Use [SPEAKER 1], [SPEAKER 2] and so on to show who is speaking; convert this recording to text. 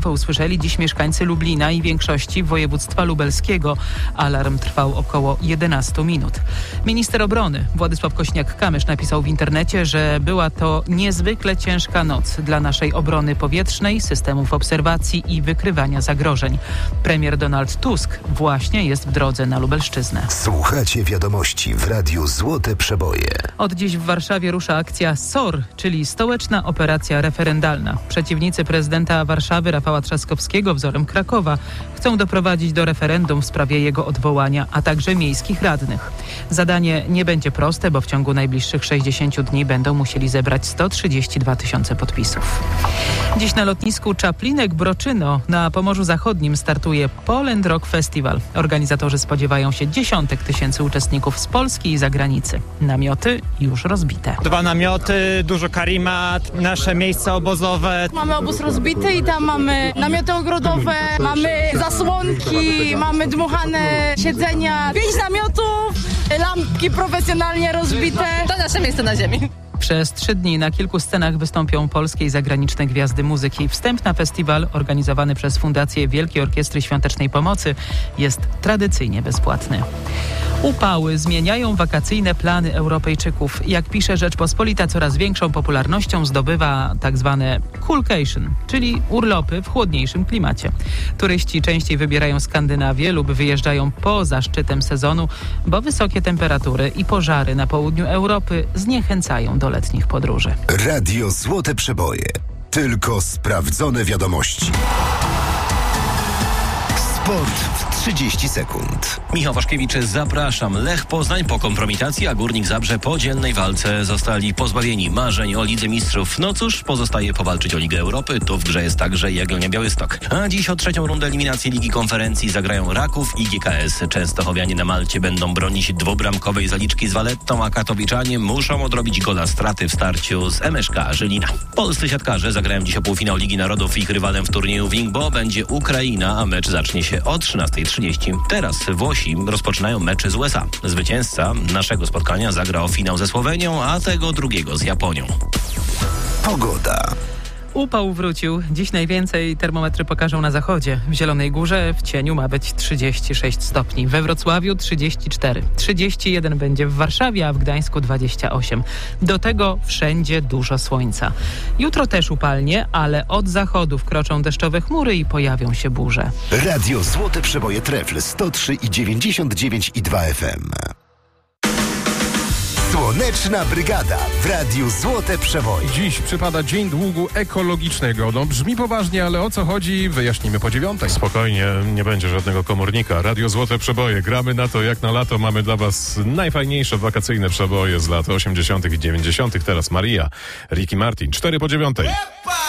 [SPEAKER 1] to usłyszeli dziś mieszkańcy Lublina i większości województwa lubelskiego. Alarm trwał około 11 minut. Minister obrony Władysław Kośniak-Kamysz napisał w internecie, że była to niezwykle ciężka noc dla naszej obrony powietrznej, systemów obserwacji i wykrywania zagrożeń. Premier Donald Tusk właśnie jest w drodze na Lubelszczyznę.
[SPEAKER 2] Słuchacie wiadomości w Radiu Złote Przeboje.
[SPEAKER 1] Od dziś w Warszawie rusza akcja SOR, czyli Stołeczna Operacja Referendalna. Przeciwnicy prezydenta Warszawy Rafała Trzaskowskiego wzorem Krakowa chcą doprowadzić do referendum w sprawie jego odwołania, a także miejskich radnych. Zadanie nie będzie proste, bo w ciągu najbliższych 60 dni będą musieli zebrać 132 tysiące podpisów. Dziś na lotnisku Czaplinek-Broczyno na Pomorzu Zachodnim startuje Poland Rock Festival. Organizatorzy spodziewają się dziesiątek tysięcy uczestników z Polski i zagranicy. Namioty już rozbite.
[SPEAKER 3] 2 namioty, dużo karimat, nasze miejsca obozowe.
[SPEAKER 4] Mamy obóz rozbity i tam mamy namioty ogrodowe, mamy zasłonki, mamy dmuchane siedzenia, 5 namiotów, lampki profesjonalnie rozbite.
[SPEAKER 5] To nasze miejsce na ziemi.
[SPEAKER 1] Przez 3 dni na kilku scenach wystąpią polskie i zagraniczne gwiazdy muzyki. Wstęp na festiwal organizowany przez Fundację Wielkiej Orkiestry Świątecznej Pomocy jest tradycyjnie bezpłatny. Upały zmieniają wakacyjne plany Europejczyków. Jak pisze Rzeczpospolita, coraz większą popularnością zdobywa tzw. coolcation, czyli urlopy w chłodniejszym klimacie. Turyści częściej wybierają Skandynawię lub wyjeżdżają poza szczytem sezonu, bo wysokie temperatury i pożary na południu Europy zniechęcają do letnich podróży.
[SPEAKER 2] Radio Złote Przeboje. Tylko sprawdzone wiadomości. Sport w 30 sekund.
[SPEAKER 6] Michał Waszkiewicz, zapraszam. Lech Poznań po kompromitacji, a Górnik Zabrze po dzielnej walce zostali pozbawieni marzeń o Lidze Mistrzów. No cóż, pozostaje powalczyć o Ligę Europy. Tu w grze jest także Jagiellonia Białystok. A dziś o 3. rundę eliminacji Ligi Konferencji zagrają Raków i GKS. Częstochowianie na Malcie będą bronić 2-bramkowej zaliczki z Valettą, a katowiczanie muszą odrobić gola straty w starciu z MŚK Żylina. Polscy siatkarze zagrają dziś o półfinał Ligi Narodów. Ich rywalem w turnieju Wingbo będzie Ukraina, a mecz zacznie się o 13:30. Teraz Włosi rozpoczynają mecze z USA. Zwycięzca naszego spotkania zagra o finał ze Słowenią, a tego drugiego z Japonią.
[SPEAKER 2] Pogoda.
[SPEAKER 1] Upał wrócił. Dziś najwięcej termometry pokażą na zachodzie. W Zielonej Górze w cieniu ma być 36 stopni. We Wrocławiu 34. 31 będzie w Warszawie, a w Gdańsku 28. Do tego wszędzie dużo słońca. Jutro też upalnie, ale od zachodu wkroczą deszczowe chmury i pojawią się burze.
[SPEAKER 2] Radio Złote Przeboje Trefl 103,99,2 FM. Słoneczna Brygada w Radiu Złote Przeboje.
[SPEAKER 7] Dziś przypada Dzień Długu Ekologicznego. No brzmi poważnie, ale o co chodzi, wyjaśnimy po 9:00.
[SPEAKER 8] Spokojnie, nie będzie żadnego komornika. Radio Złote Przeboje. Gramy na to jak na lato. Mamy dla was najfajniejsze wakacyjne przeboje z lat 80. i 90. Teraz Maria, Ricky Martin. 4 po 9:00.